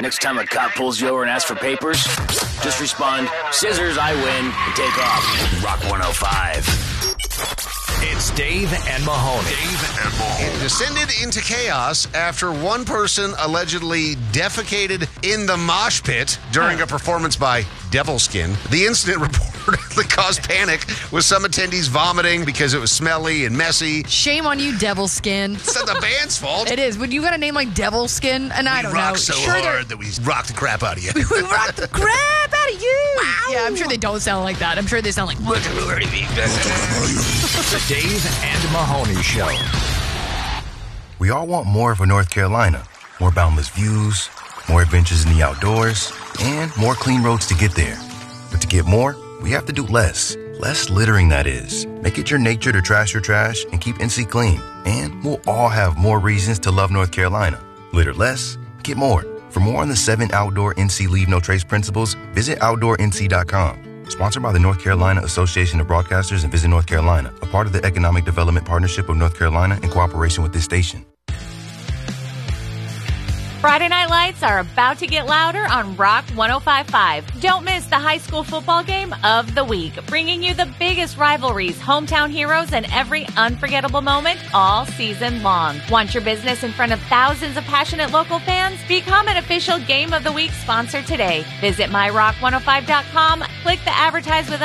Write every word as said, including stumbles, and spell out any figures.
Next time a cop pulls you over and asks for papers, just respond, scissors, I win, and take off. Rock one oh five. It's Dave and Mahoney. Dave and Mahoney. It descended into chaos after one person allegedly defecated in the mosh pit during a performance by Devilskin. The incident reportedly caused panic, with some attendees vomiting because it was smelly and messy. Shame on you, Devilskin. It's not the band's fault. It is. When you got a name like Devilskin, and I don't we rock know. so sure hard that we rock the crap out of you. we rock the crap out of you. Wow. Yeah, I'm sure they don't sound like that. I'm sure they sound like... The Dave and Mahoney Show. We all want more for North Carolina. More boundless views, more adventures in the outdoors, and more clean roads to get there. But to get more, we have to do less. Less littering, that is. Make it your nature to trash your trash and keep N C clean. And we'll all have more reasons to love North Carolina. Litter less, get more. For more on the seven outdoor N C Leave No Trace principles, visit outdoor N C dot com. Sponsored by the North Carolina Association of Broadcasters and Visit North Carolina, a part of the Economic Development Partnership of North Carolina in cooperation with this station. Friday Night Lights are about to get louder on Rock one oh five point five. Don't miss the high school football game of the week, bringing you the biggest rivalries, hometown heroes, and every unforgettable moment all season long. Want your business in front of thousands of passionate local fans? Become an official Game of the Week sponsor today. Visit my rock one oh five dot com, click the Advertise with